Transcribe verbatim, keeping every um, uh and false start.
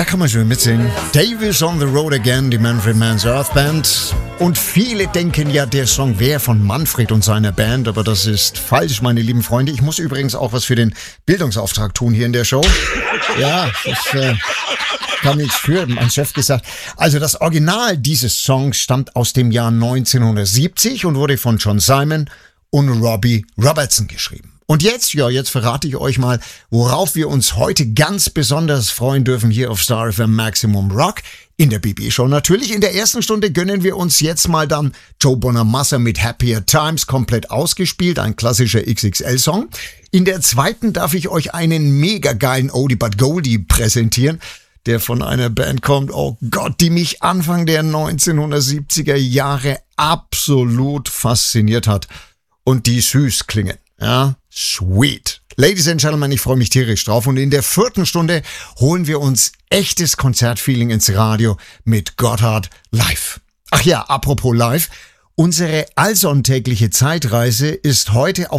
Da kann man schön mitsingen. Davis on the Road Again, die Manfred Mann's Earth Band. Und viele denken ja, der Song wäre von Manfred und seiner Band, aber das ist falsch, meine lieben Freunde. Ich muss übrigens auch was für den Bildungsauftrag tun hier in der Show. Ja, das äh, kann nichts für, mein Chef gesagt. Also das Original dieses Songs stammt aus dem Jahr neunzehnhundertsiebzig und wurde von John Simon und Robbie Robertson geschrieben. Und jetzt, ja, jetzt verrate ich euch mal, worauf wir uns heute ganz besonders freuen dürfen hier auf Star F M Maximum Rock. In der B B-Show natürlich. In der ersten Stunde gönnen wir uns jetzt mal dann Joe Bonamassa mit Happier Times komplett ausgespielt, ein klassischer X X L-Song. In der zweiten darf ich euch einen mega geilen Oldie but Goldie präsentieren, der von einer Band kommt, oh Gott, die mich Anfang der neunzehnhundertsiebziger Jahre absolut fasziniert hat. Und die süß klingen. Ja, sweet. Ladies and Gentlemen, ich freue mich tierisch drauf. Und in der vierten Stunde holen wir uns echtes Konzertfeeling ins Radio mit Gotthard live. Ach ja, apropos live. Unsere allsonntägliche Zeitreise ist heute auf